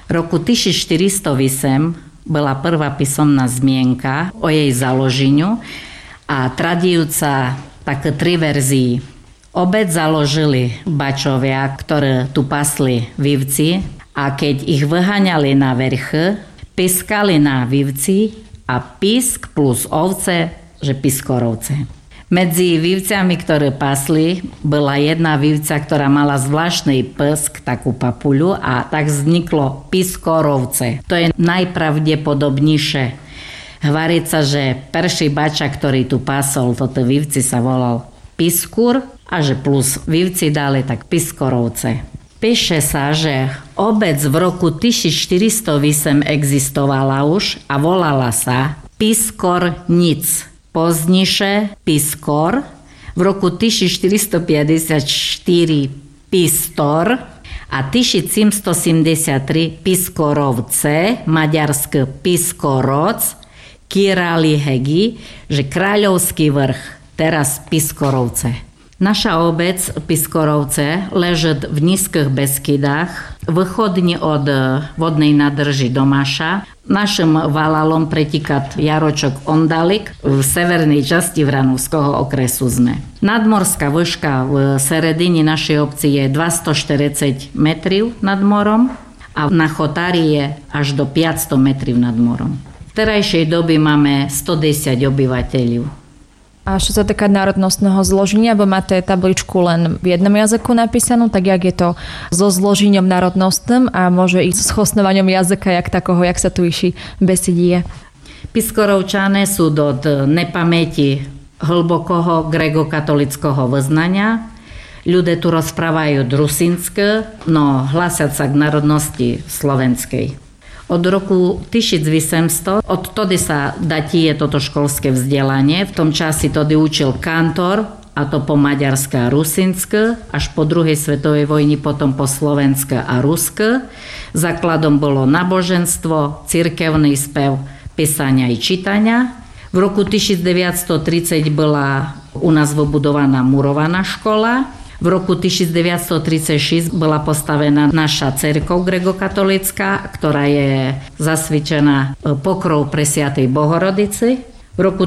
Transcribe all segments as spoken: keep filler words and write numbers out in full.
V roku tisícštyristoosem bola prvá písomná zmienka o jej založeniu a tradiujúca také tri verzii. Obec založili bačovia, ktoré tu pasli vivci a keď ich vyháňali na vrch, piskali na vivci a pisk plus ovce, že piskorovce. Medzi vivcami, ktoré pasli, bola jedna vivca, ktorá mala zvláštny psk, takú papuľu a tak vzniklo piskorovce. To je najpravdepodobnejšie. Hovorí sa, že prvý bača, ktorý tu pasol, toto vivci sa volal piskur a že plus vivci dali tak piskorovce. Píše sa, že obec v roku tisícštyristoosem existovala už a volala sa Piskornic. Pozdniše Piskor, v roku tisícštyristopäťdesiatštyri Pistor a tisícsedemstosedemdesiattri Piskorovce, maďarské Piskoroc, Kirali Hegi, že Kráľovský vrch, teraz Piskorovce. Naša obec Piskorovce leží v nízkych Beskydách, východne od vodnej nádrži Domaša. Našim valalom pretíka jaročok Ondalik, v severnej časti Vranovského okresu sme. Nadmorská výška v seredine našej obci je dvestoštyridsať metrov nad morom a na Chotári je až do päťsto metrov nad morom. V terajšej dobe máme stodesať obyvateľov. A čo sa týka národnostného zloženia, bo máte tabličku len v jednom jazyku napísanú, tak jak je to so zložením národnostným a môže ísť s chosnovaním jazyka, jak takoho, jak sa tu iši besedie. Piskorovčané sú do nepamäti hlbokého gregokatolického vyznania. Ľudia tu rozprávajú drusinské, no hlásia sa k národnosti slovenskej. Od roku tisícosemsto, odtedy sa datie toto školské vzdelanie. V tom časi tedy učil kantor, a to po maďarské a rusinské, až po druhej svetovej vojni potom po slovenské a ruské. Základom bolo náboženstvo, cirkevný spev, písania i čítania. V roku tisícdeväťstotridsať bola u nás vybudovaná murovaná škola. V roku tisícdeväťstotridsaťšesť bola postavená naša cerkev gregokatolická, ktorá je zasvičená pokrov Presviatej Bohorodici. V roku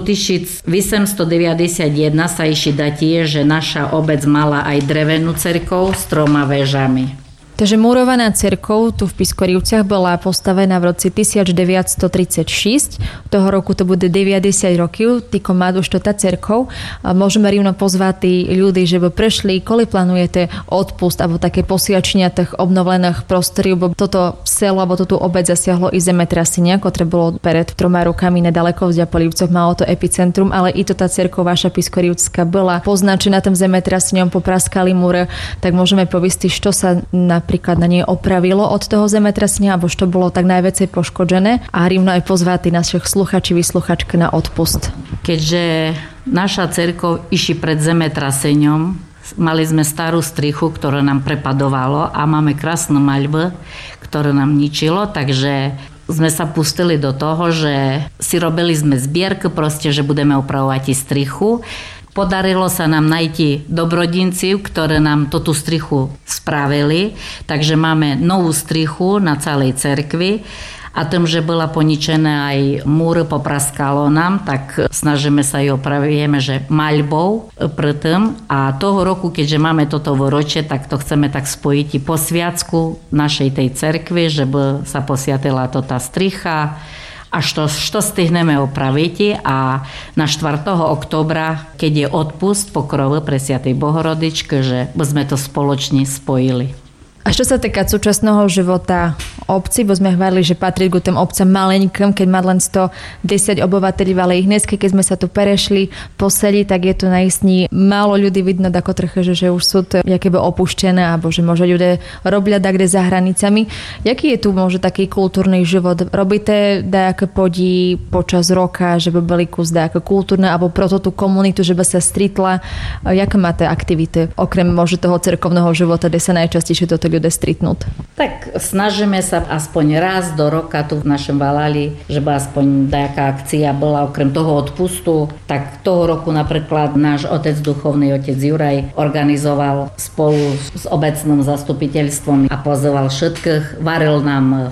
tisícosemstodeväťdesiatjeden sa ešte datie, že naša obec mala aj drevenú cerkev s troma väžami. Takže murovaná cerkev tu v Piskorivciach bola postavená v roce devätnásťstotridsaťšesť. Toho roku to bude deväťdesiat rokov, týko má už to tá cerkev. Môžeme rivno pozvať tí ľudí, že by prešli, koľi plánujete odpust alebo také posiačenia tých obnovených prostorov, bo toto selo alebo toto obec zasiahlo i zemetrasenie, ktoré bolo pred troma rokami nedaleko v Ďapolivcoch, malo to epicentrum, ale i to tá cerkev vaša Piskorivská bola poznačená tým zemetrasením, popraskali múre, tak môžeme povieť, čo sa na napríklad na nej opravilo od toho zemetrasenia, alebo čo bolo tak najväcej poškodené a rivno aj pozváti našich sluchači, vysluchačky na odpust. Keďže naša cerkev iši pred zemetrasením, mali sme starú strichu, ktorá nám prepadovalo a máme krásnu maľbu, ktoré nám ničilo, takže sme sa pustili do toho, že si robili sme zbierku, proste, že budeme opravovať i strichu. Podarilo sa nám nájsť dobrodinci, ktoré nám tú strichu spravili, takže máme novú strichu na celej cerkvi a tým, že bola poničená aj múry, popraskalo nám, tak snažíme sa ju opravíme, že maľbou pri tým a toho roku, keďže máme toto výročie, tak to chceme tak spojiť i po sviacku našej tej cerkvi, že by sa posiatila to tá stricha, až to, to stihneme opraviť a na štvrtého októbra, keď je odpust pokrovu Presviatej Bohorodičky, že by sme to spoločne spojili. A čo sa týka súčasného života obci, bo sme hovorili, že patrí k tým obcom maleňkým, keď má len stodesať obyvateľov, ale ich dnes, keď sme sa tu prešli po seli, tak je tu na istní málo ľudí vidno, ako trochu, že, že už sú to jakéby opuštené, alebo že môže ľudia robia kde za hranicami. Jaký je tu môže taký kultúrny život? Robíte nejaké podí počas roka, že by boli kus nejaké kultúrne, alebo proto tú komunitu, že by sa stretla? Jaké máte aktivity, okrem môže toho cerkovného života, kde sa najčastejšie toto ľudia stretnúť? Tak snažíme sa aspoň raz do roka tu v našom Valali, že by aspoň nejaká akcia bola okrem toho odpustu. Tak toho roku napríklad náš otec duchovný, otec Juraj, organizoval spolu s obecným zastupiteľstvom a pozval všetkých, varil nám